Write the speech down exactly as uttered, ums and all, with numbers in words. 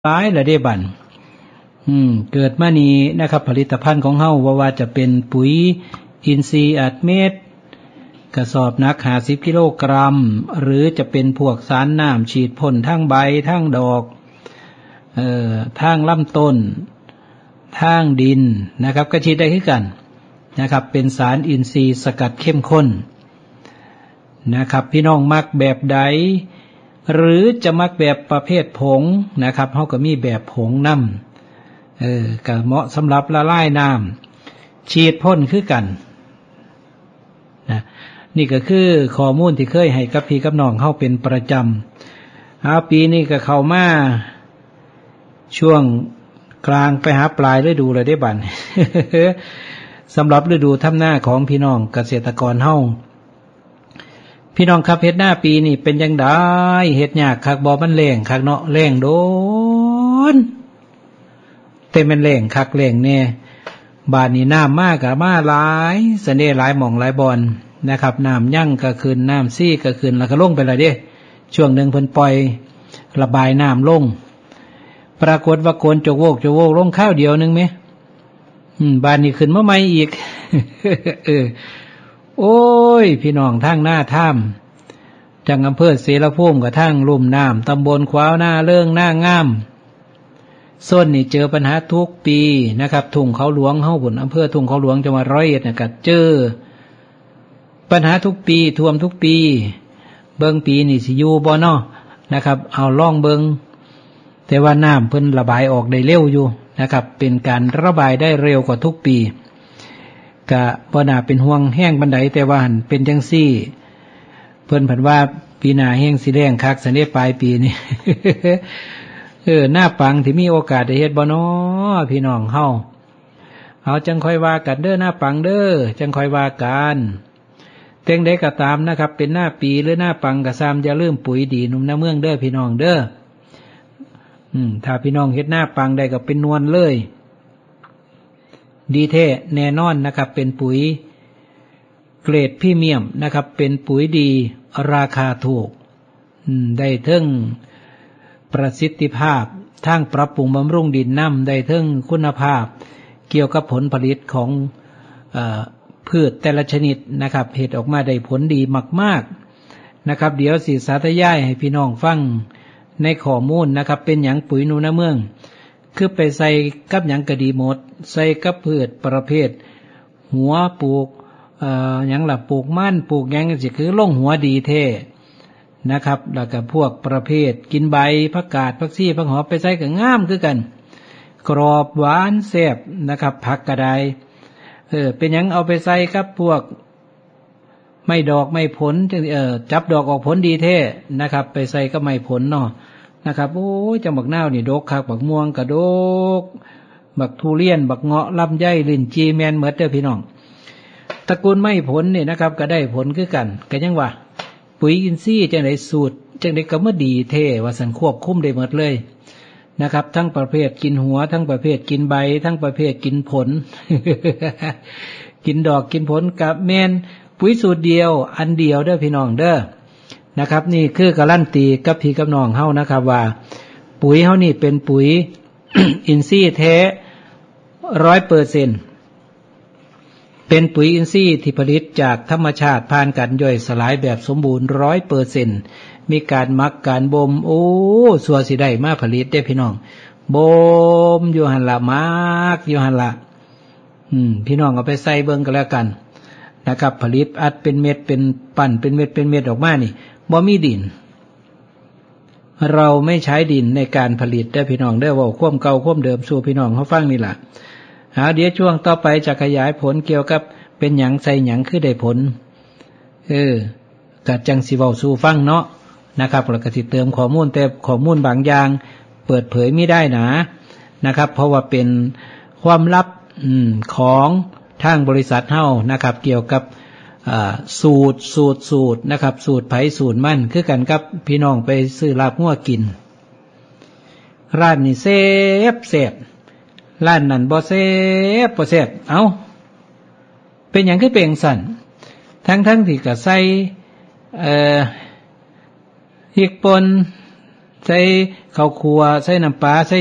หลายละเด้บั่นอืมเกิดมานี้นะครับผลิตภัณฑ์ของเฮาว่าว่าจะเป็นปุ๋ยอินทรีย์อัดเม็ดกระสอบหนักห้าสิบกิโลกรัมหรือจะเป็นพวกสารน้ำฉีดพ่นทั้งใบทั้งดอกเอ่อทั้งลำต้นทั้งดินนะครับก็ฉีดได้คือกันนะครับเป็นสารอินทรีย์สกัดเข้มข้นนะครับพี่น้องมักแบบใดหรือจะมักแบบประเภทผงนะครับเฮาก็มีแบบผงน้ำเออก็เหมาะสำหรับละลายน้ำฉีดพ่นคือกันนะนี่ก็คือข้อมูลที่เคยให้กับพี่กับน้องเฮาเป็นประจำเอาปีนี้ก็เข้ามาช่วงกลางไปหาปลายฤดูเลยได้บัด สำหรับฤดูทำหน้าของพี่น้องเกษตรกรเฮาพี่น้องครับเฮ็ดหน้าปีนี่เป็นจังได๋เฮ็ดยากคักบ่มันแล้งคักเนาะแล้งโดนแต่มันแล้งคักแล้งแน่บาดนี้น้ำมาก็มาหลายเสน่ห์หลายหม่องหลายบอนนะครับน้ำยั่งก็ขึ้นน้ำซี่ก็ขึ้นแล้วก็ลงไปแล้วเด้ช่วงนึงเพิ่นปล่อยระบายน้ำลงปรากฏว่าโกนจกโวกจกโวกลงข้าวเดียวนึงมั้ยอืมบาดนี้ขึ้นมาใหม่อีก เออโอ้ยพี่น้องทางหน้าถ้ำจังอำเภอเสรภูมิกับทางลุ่มน้ำตำบลขวาวหน้าเรื่องหน้างามส้นนี่เจอปัญหาทุกปีนะครับทุ่งเขาหลวงเฮาพุ่นอำเภอทุ่งเขาหลวงจังหวัดร้อยเอ็ดน่ะก็เจอปัญหาทุกปีท่วมทุกปีเบิ่งปีนี่สิอยู่บ่เนาะนะครับเอาลองเบิ่งแต่ว่าน้ำเพิ่นระบายออกได้เร็วอยู่นะครับเป็นการระบายได้เร็วกว่าทุกปีก็บ่น่าเป็นห่วงแห้งบันไดแต่ว่าหั่นเป็นจังซี่เพิ่นผันว่าปีหน้าแห้งสิแล้งคักสันเดปลายปีนี้ เออหน้าปังที่มีโอกาสได้เฮ็ดบ่น้อพี่น้องเฮาเอาจังค่อยว่ากันเด้อหน้าปังเด้อจังค่อยว่ากันเต็งใดก็ตามนะครับเป็นหน้าปีหรือหน้าปังก็ซ้ำอย่าลืมปุ๋ยดีหนุ่มน้าเมืองเด้อพี่น้องเด้ออืมถ้าพี่น้องเฮ็ดหน้าปังได้ก็เป็นนวลเลยดีแท้แน่นอนนะครับเป็นปุ๋ยเกรดพรีเมียมนะครับเป็นปุ๋ยดีราคาถูกได้เทิงประสิทธิภาพทางปรับปรุงบำรุงดินน้ำได้เทิงคุณภาพเกี่ยวกับผลผลิตของเอ่อพืชแต่ละชนิดนะครับเฮ็ดออกมาได้ผลดีมากๆนะครับเดี๋ยวสิสาธยายให้พี่น้องฟังในข้อมูลนะครับเป็นหยังปุ๋ยหนูนาเมืองคือไปใส่กับหยังก็ดีหมดใส่กับพืชประเภทหัวปลูกเอ่อหยังล่ะปลูกมันปลูกหยังสิคือลงหัวดีแท้นะครับแล้วก็พวกประเภทกินใบผักกาดผักชีผักหอมไปใส่ก็งามคือกันกรอบหวานแซ่บนะครับผักก็ได้เออเป็นหยังเอาไปใส่กับพวกไม่ดอกไม่ผลเอ่อจับดอกออกผลดีแท้นะครับไปใส่ก็ไม่ผลเนาะนะครับโอ้ยจังบักนาวนี่ดกคักบักม่วงก็ดกบักทุเรียนบักเงาะลำไยลิ้นจีแม่นหมดเด้อพี่น้องตระกูลไม่ผลนี่นะครับก็ได้ผลคือกันก็ยังว่าปุ๋ยอินทรีย์จังได๋สูตรจังได๋ก็บ่ดีแท้ว่าสันควบคุมได้หมดเลยนะครับทั้งประเภทกินหัวทั้งประเภทกินใบทั้งประเภทกินผล กินดอกกินผลกับแม่นปุ๋ยสูตรเดียวอันเดียวเด้อพี่น้องเด้อนะครับนี่คือการันตีกับพี่กับน้องเฮานะครับว่าปุ๋ยเฮานี่เป็นปุ๋ย อินทรีย์แท้ ร้อยเปอร์เซ็นต์ เป็นปุ๋ยอินทรีย์ที่ผลิตจากธรรมชาติผ่านการย่อยสลายแบบสมบูรณ์ ร้อยเปอร์เซ็นต์ มีการหมักการบ่มโอ้สัวสิได้มาผลิตได้พี่น้องบ่มอยู่หั่นล่ะมักอยู่หั่นล่ะอืมพี่น้องเอาไปใส่เบิ่งก็แล้วกันนะครับผลิตอัดเป็นเม็ดเป็นปั่นเป็นเม็ดเป็นเม็ดออกมานี่บ่มีดินเราไม่ใช้ดินในการผลิตได้พี่น้องได้ว่าความเก่าความเดิมสู่พี่น้องเขาฟังนี่ล่ะหาเดี๋ยวช่วงต่อไปจะขยายผลเกี่ยวกับเป็นหยังใส่หยังคือได้ผลเออก็จังสิเว้าสู่ฟังเนาะนะครับแล้วก็สิเติมข้อมูลแต่ข้อมูลบางอย่างเปิดเผยไม่ได้นะนะครับเพราะว่าเป็นความลับอืมของทางบริษัทเฮานะครับเกี่ยวกับสูตรสูตรสูตรนะครับสูตรไผสูตรมั่นคือกันกับพี่น้องไปซื้อลาบงัวกินร้านนี้แซ่บแซ่บร้านนั้นบ่แซ่บบ่แซ่บเอ้าเป็นหยังคือเป็นสั่นทั้งๆที่ก็ใส่เอ่อพริกป่นใส่ข้าวคั่วใส่น้ำปลาใส่